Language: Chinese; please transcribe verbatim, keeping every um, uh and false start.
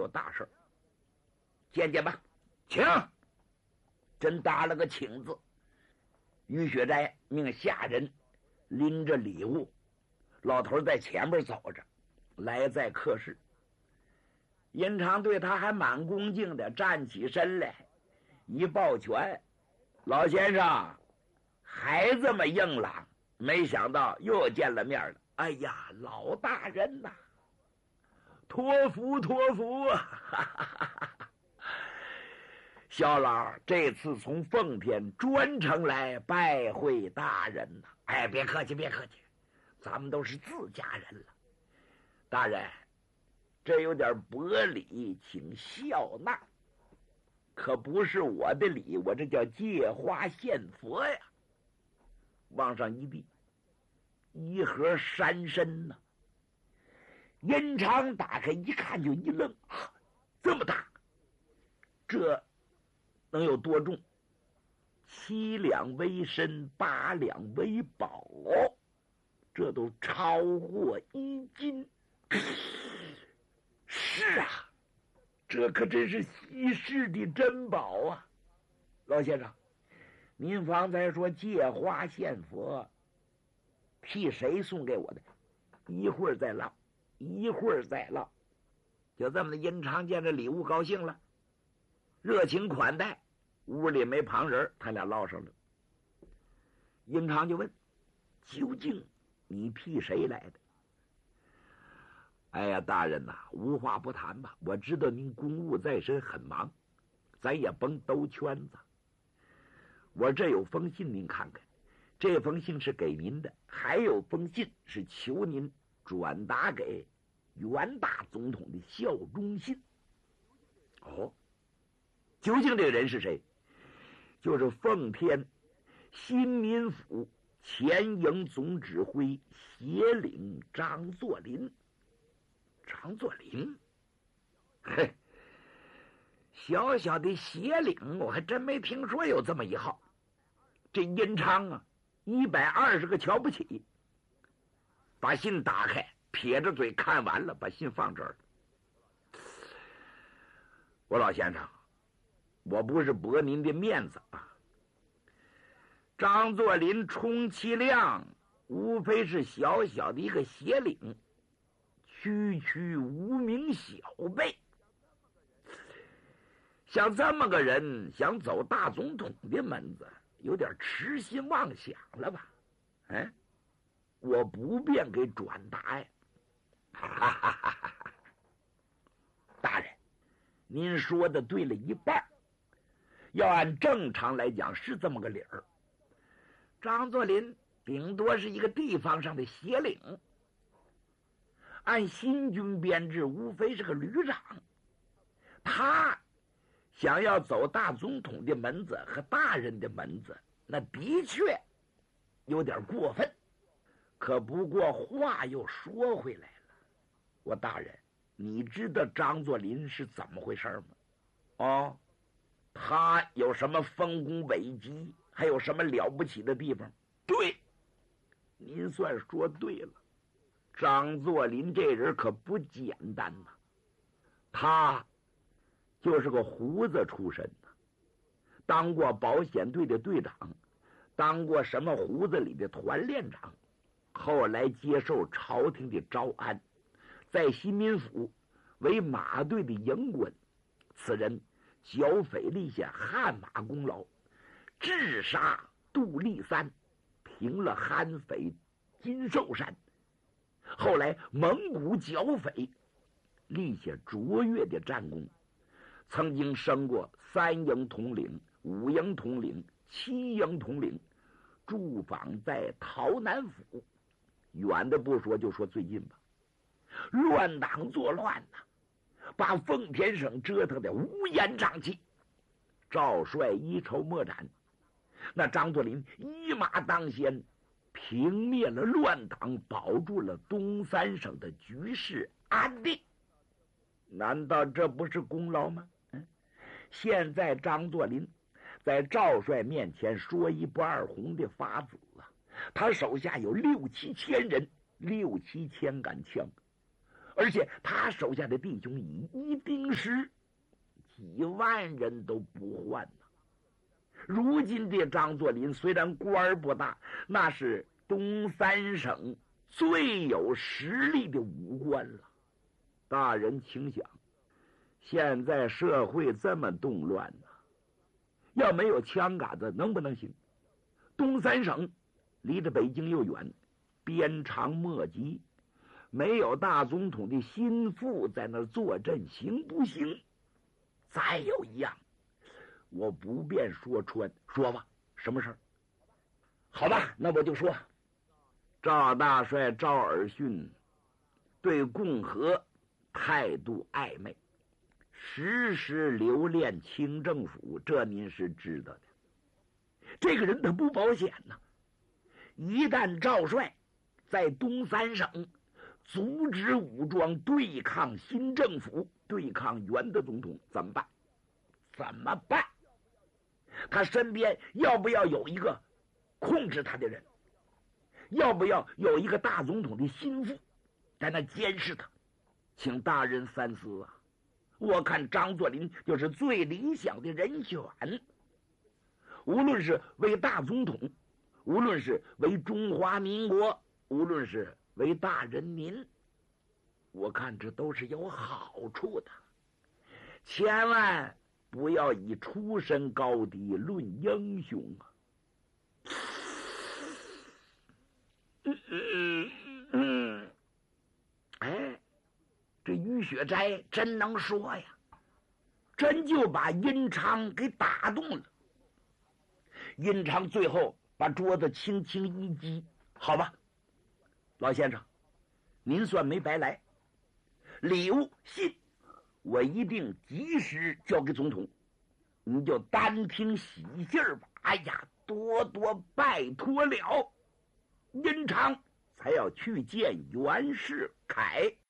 有大事，见见吧， 请。 真答了个请字。于雪斋命下人拎着礼物，老头在前边走着，来在客室。殷常对他还蛮恭敬的，站起身来，一抱拳：“老先生，还这么硬朗，没想到又见了面了。哎呀，老大人呐、啊，托福托福啊！哈哈哈哈小老这次从奉天专程来拜会大人呐、啊。哎，别客气，别客气，咱们都是自家人了。大人，这有点薄礼，请笑纳。可不是我的礼，我这叫借花献佛呀。”往上一递，一盒山参呢。殷常打开一看，就一愣，啊，这么大，这能有多重？七两为参，八两为宝，这都超过一斤。是啊，这可真是稀世的珍宝啊！老先生，您方才说借花献佛，替谁送给我的？一会儿再唠，一会儿再唠。就这么的，殷常见这礼物高兴了，热情款待，屋里没旁人，他俩唠上了。殷常就问：“究竟你替谁来的？”哎呀，大人呐、啊，无话不谈吧。我知道您公务在身，很忙，咱也甭兜圈子。我这有封信，您看看，这封信是给您的，还有封信是求您转达给袁大总统的效忠信。哦，究竟这个人是谁？就是奉天新民府前营总指挥协领张作霖。张作霖，嘿，小小的协领，我还真没听说有这么一号。这殷常啊，一百二十个瞧不起。把信打开，撇着嘴看完了，把信放这儿了。我老先生，我不是驳您的面子啊。张作霖充其量无非是小小的一个协领，区区无名小辈，像这么个人想走大总统的门子，有点痴心妄想了吧？哎，我不便给转达呀。哈哈哈哈！大人，您说的对了一半，要按正常来讲是这么个理儿。张作霖顶多是一个地方上的协领，按新军编制无非是个旅长，他想要走大总统的门子和大人的门子，那的确有点过分。可不过话又说回来了，我大人，你知道张作霖是怎么回事吗？哦，他有什么丰功伟绩，还有什么了不起的地方？对，您算说对了。张作霖这人可不简单呐、啊，他就是个胡子出身呐、啊，当过保险队的队长，当过什么胡子里的团练长，后来接受朝廷的招安，在新民府为马队的营官。此人剿匪立下汗马功劳，智杀杜立三，平了悍匪金寿山。后来蒙古剿匪，立下卓越的战功，曾经升过三营统领、五营统领、七营统领，驻防在洮南府。远的不说，就说最近吧，乱党作乱呐、啊，把奉天省折腾得乌烟瘴气，赵帅一筹莫展。那张作霖一马当先，平灭了乱党，保住了东三省的局势安定。难道这不是功劳吗？嗯，现在张作霖在赵帅面前说一不二红的发子啊，他手下有六七千人，六七千杆枪， 而且他手下的弟兄以一定是几万人都不换呢。如今的张作霖虽然官儿不大，那是东三省最有实力的武官了。大人请想，现在社会这么动乱呢，要没有枪杆子能不能行？东三省离着北京又远，鞭长莫及，没有大总统的心腹在那儿坐镇，行不行？再有一样，我不便说穿，说吧，什么事儿？好吧，那我就说，赵大帅赵尔巽对共和态度暧昧，时时留恋清政府，这您是知道的。这个人他不保险呢，一旦赵帅在东三省组织武装对抗新政府，对抗原的总统，怎么办？怎么办？他身边要不要有一个控制他的人？要不要有一个大总统的心腹在那监视他？请大人三思啊！我看张作霖就是最理想的人选，无论是为大总统，无论是为中华民国，无论是为大人民，我看这都是有好处的。千万不要以出身高低论英雄啊！嗯嗯嗯，哎，这于雪斋真能说呀，真就把殷昌给打动了。殷昌最后把桌子轻轻一击，好吧，老先生，您算没白来，礼物信我一定及时交给总统，你就单听喜信儿吧。哎呀，多多拜托了。殷昌才要去见袁世凯。